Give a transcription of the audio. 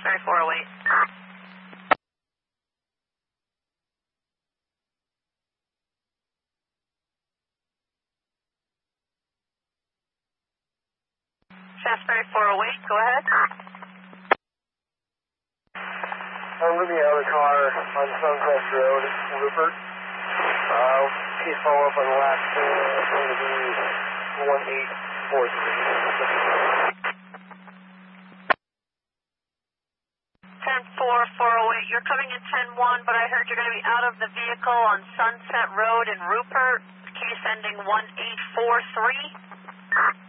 Shasbury 408. Shasbury 408, go ahead. I'm leaving out of the car on Suncrest Road, Rupert. Please follow up on the last thing. It's going to be 1843. 10-4-408, you're coming in 10-1, but I heard you're going to be out of the vehicle on Sunset Road in Rupert. Case ending 1843.